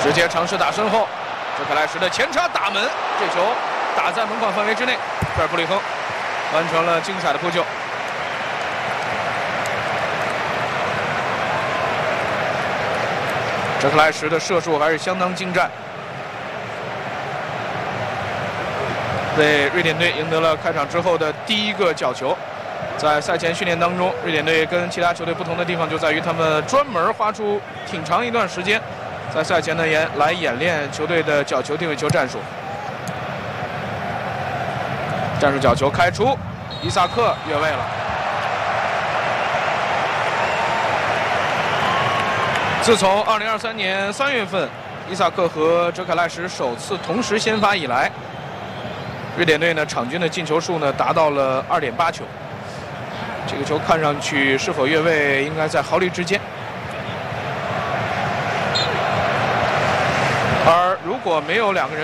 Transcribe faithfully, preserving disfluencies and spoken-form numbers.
直接尝试打身后，哲克莱什的前插打门，这球打在门框范围之内，菲尔布里亨完成了精彩的扑救。哲克莱什的射术还是相当精湛，为瑞典队赢得了开场之后的第一个角球。在赛前训练当中，瑞典队跟其他球队不同的地方就在于他们专门花出挺长一段时间，在赛前呢演来演练球队的角球定位球战术。战术角球开出，伊萨克越位了。自从二零二三年三月份伊萨克和哲凯赖什首次同时先发以来，瑞典队呢场均的进球数呢达到了二点八球。这个球看上去是否越位，应该在毫厘之间。而如果没有两个人